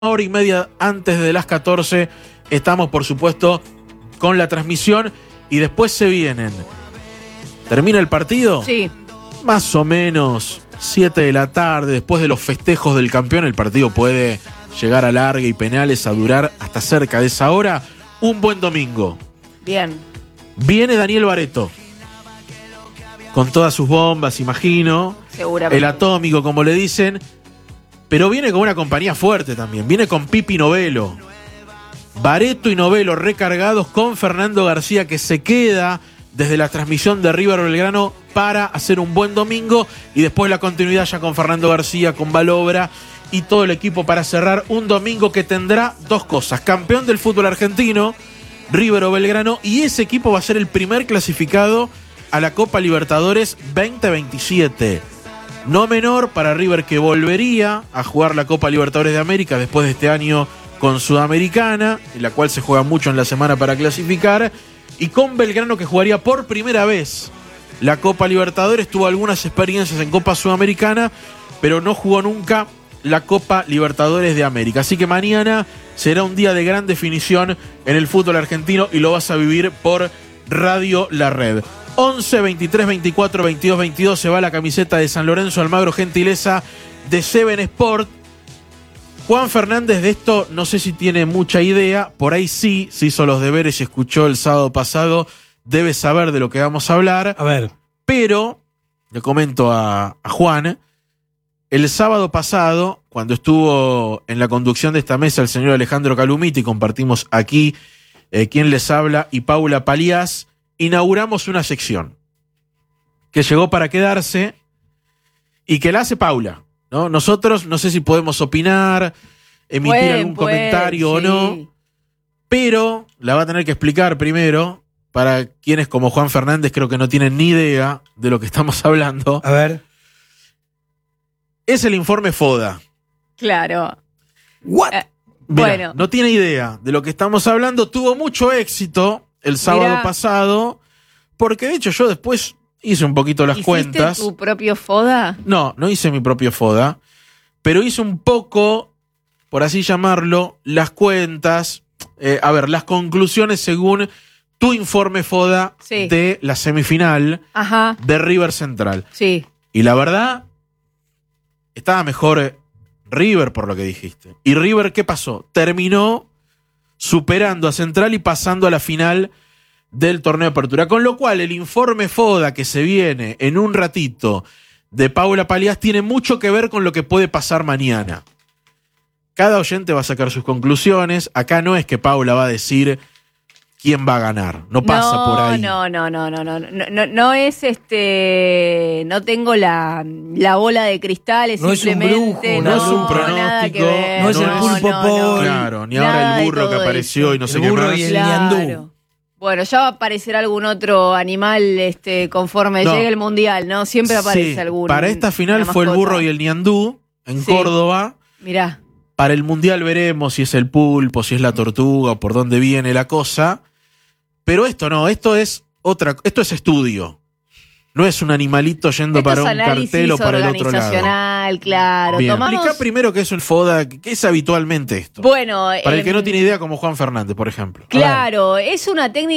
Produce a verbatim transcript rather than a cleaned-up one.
hora y media antes de las catorce estamos, por supuesto, con la transmisión y después se vienen. ¿Termina el partido? Sí. Más o menos siete de la tarde, después de los festejos del campeón, el partido puede llegar a larga y penales a durar hasta cerca de esa hora. Un buen domingo. Bien. Viene Daniel Baretto, con todas sus bombas, imagino. Seguramente. El atómico, como le dicen. Pero viene con una compañía fuerte también. Viene con Pipi Novello. Baretto y Novello recargados con Fernando García, que se queda desde la transmisión de River Belgrano para hacer un buen domingo. Y después la continuidad ya con Fernando García, con Balobra y todo el equipo para cerrar un domingo que tendrá dos cosas. Campeón del fútbol argentino, River o Belgrano. Y ese equipo va a ser el primer clasificado a la Copa Libertadores veinte veintisiete. No menor para River, que volvería a jugar la Copa Libertadores de América después de este año con Sudamericana, en la cual se juega mucho en la semana para clasificar, y con Belgrano, que jugaría por primera vez la Copa Libertadores. Tuvo algunas experiencias en Copa Sudamericana, pero no jugó nunca la Copa Libertadores de América. Así que mañana será un día de gran definición en el fútbol argentino y lo vas a vivir por Radio La Red. once, veintitrés, veinticuatro, veintidós, veintidós se va la camiseta de San Lorenzo Almagro, gentileza de Seven Sport. Juan Fernández de esto no sé si tiene mucha idea, por ahí sí, se hizo los deberes y escuchó el sábado pasado, debe saber de lo que vamos a hablar. A ver. Pero, le comento a, a Juan, el sábado pasado, cuando estuvo en la conducción de esta mesa el señor Alejandro Calumiti, compartimos aquí eh, quien les habla y Paula Palías, inauguramos una sección que llegó para quedarse y que la hace Paula, ¿no? Nosotros no sé si podemos opinar, emitir Pueden, algún pueden, comentario sí. o no, pero la va a tener que explicar primero para quienes como Juan Fernández creo que no tienen ni idea de lo que estamos hablando. A ver. Es el informe FODA. Claro. What? Eh, Mirá, bueno. no tiene idea de lo que estamos hablando. Tuvo mucho éxito el sábado Mirá. pasado, porque de hecho yo después hice un poquito las ¿Hiciste cuentas. tu propio FODA? No, no hice mi propio FODA, pero hice un poco, por así llamarlo, las cuentas, eh, a ver, las conclusiones según tu informe FODA Sí. de la semifinal Ajá. de River Central. Sí. Y la verdad, estaba mejor River por lo que dijiste. ¿Y River qué pasó? Terminó superando a Central y pasando a la final del torneo de apertura. Con lo cual, el informe FODA que se viene en un ratito de Paula Palías tiene mucho que ver con lo que puede pasar mañana. Cada oyente va a sacar sus conclusiones. Acá no es que Paula va a decir quién va a ganar. No pasa no, por ahí. No, no, no, no, no, no, no, no es este, no tengo la, la bola de cristal, es No es un simplemente, brujo, no es un nada que pronóstico, ver, no es el pulpo Paul. Claro, ni Nada ahora de el burro que todo apareció eso. y no sé El qué burro más. y el Claro. ñandú. Bueno, ya va a aparecer algún otro animal este, conforme No. llegue el mundial, ¿no? Siempre aparece Sí, alguno. para esta final fue el burro y el ñandú en Sí. Córdoba. Mirá. Para el mundial veremos si es el pulpo, si es la tortuga, por dónde viene la cosa. Pero esto no, esto es otra, esto es estudio. No es un animalito yendo Esto para es un análisis cartel o para el otro lado. organizacional, claro. Bien. Tomamos... Explica primero qué es el FODA, qué es habitualmente esto. Bueno, Para el que em, no tiene idea, como Juan Fernández, por ejemplo. Claro, es una técnica